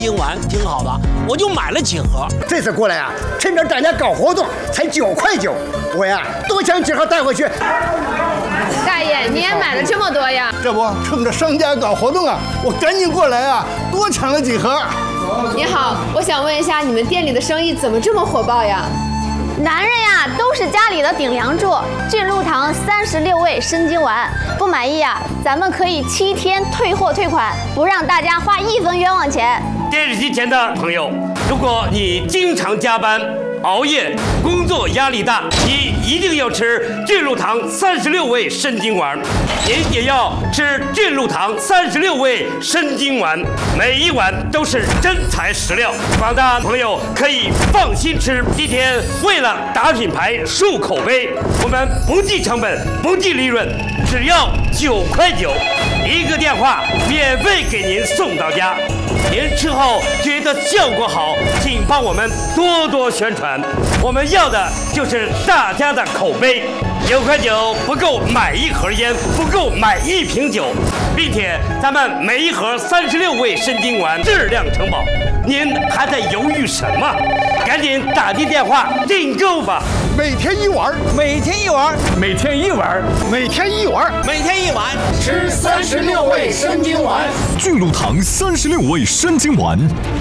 精丸挺好的，我就买了几盒。 这次过来啊，趁着大家搞活动，才9块9，我呀多抢几盒带回去。 大爷，你也买了这么多呀？ 这不，趁着商家搞活动啊，我赶紧过来啊，多抢了几盒。 你好，我想问一下，你们店里的生意怎么这么火爆呀？ 男人呀，都是家里的顶梁柱。俊禄堂36味参精丸，不满意啊，咱们可以7天退货退款，不让大家花1分冤枉钱。 电视机前的朋友，如果你经常加班、熬夜，工作压力大，你一定要吃俊禄堂36味参精丸，您也要吃俊禄堂36味参精丸，每一碗都是真材实料，广大朋友可以放心吃。今天为了打品牌、树口碑，我们不计成本、不计利润，只要9块9，一个电话免费给您送到家。您吃后觉得效果好，请帮我们多多宣传。我们要的就是大家的口碑。9块9不够买1盒烟，不够买1瓶酒，并且咱们每一盒36味参精丸质量承保。您还在犹豫什么？赶紧打进电话订购吧！ 每天1碗， 每天1碗， 每天1碗， 每天1碗， 每天1碗， 吃36味参精丸。 俊禄堂36味参精丸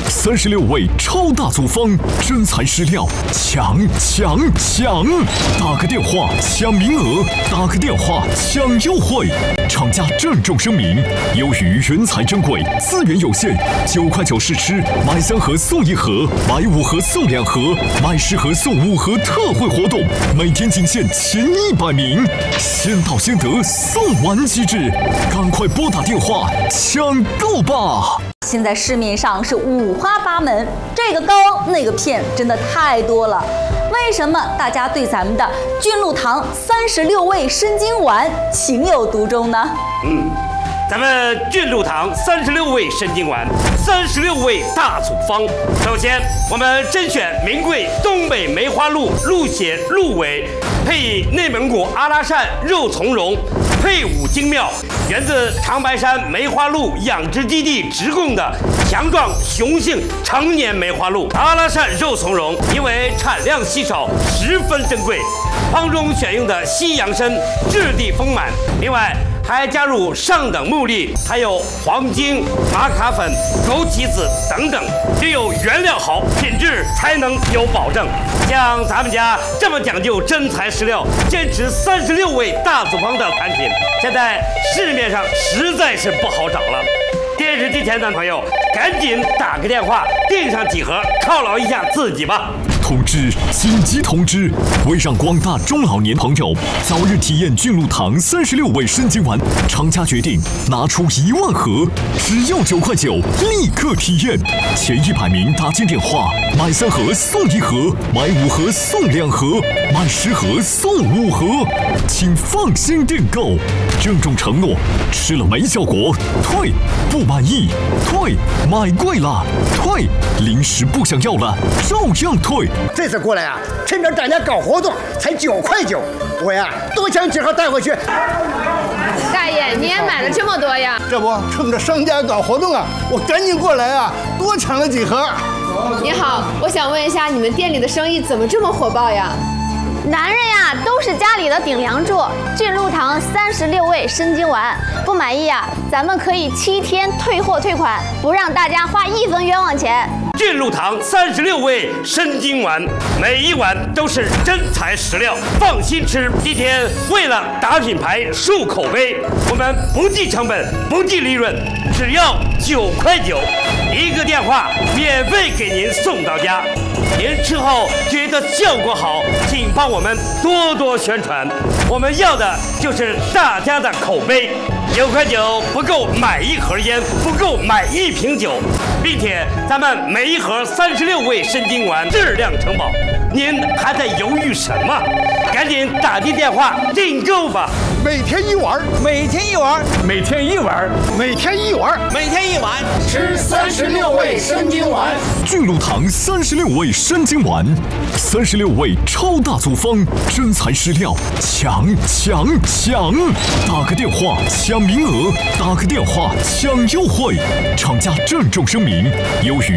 ，36味超大组方，真材实料，抢！打个电话抢名额，打个电话抢优惠。厂家郑重声明：由于原材珍贵，资源有限，9块9试吃，买3盒送1盒，买5盒送2盒，买10盒送5盒特惠活动，每天仅限前100名，先到先得，送完即止，赶快拨打电话抢购吧！ 现在市面上是五花八门，这个膏那个片真的太多了。为什么大家对咱们的俊禄堂36味参精丸情有独钟呢？ 咱们俊禄堂36味参精丸，36味大组方。首先，我们甄选名贵东北梅花鹿鹿血鹿尾，配以内蒙古阿拉善肉从容，配伍精妙，源自长白山梅花鹿养殖基地直供的强壮雄性成年梅花鹿。阿拉善肉从容因为产量稀少，十分珍贵，方中选用的西洋参质地丰满，另外还加入上等木栗，还有黄精、玛卡粉、枸杞子等等，只有原料好，品质才能有保证。像咱们家这么讲究真材实料，坚持36味大组方的产品，现在市面上实在是不好找了。电视机前的朋友，赶紧打个电话订上几盒，犒劳一下自己吧。 通知！紧急通知！为让广大中老年朋友早日体验俊禄堂36味参精丸，厂家决定拿出1万盒，只要9块9，立刻体验。前100名打进电话，买3盒送1盒，买5盒送2盒，买10盒送5盒，请放心订购。郑重承诺，吃了没效果退，不满意退，买贵了退，零食不想要了照样退。 这次过来啊，趁着大家搞活动，才9块9，我呀多抢几盒带回去。 大爷，你也买了这么多呀？ 这不，趁着商家搞活动啊，我赶紧过来啊，多抢了几盒。 你好，我想问一下，你们店里的生意怎么这么火爆呀？ 男人呀，都是家里的顶梁柱。俊禄堂36味参精丸，不满意啊，咱们可以7天退货退款，不让大家花1分冤枉钱。 俊禄堂36味参精丸，每一碗都是真材实料，放心吃。今天为了打品牌、树口碑，我们不计成本、不计利润，只要9块9，一个电话免费给您送到家。您吃后觉得效果好，请帮我们多多宣传。我们要的就是大家的口碑。9块9不够买1盒烟，不够买1瓶酒，并且咱们每一盒36味参精丸质量承保。您还在犹豫什么？赶紧打进电话订购吧！ 每天1碗， 每天1碗， 每天1碗， 每天1碗， 每天1碗， 吃36味参精丸。 俊禄堂36味参精丸，36味超大组方，真材实料，抢！打个电话抢名额，打个电话抢优惠。厂家郑重声明：由于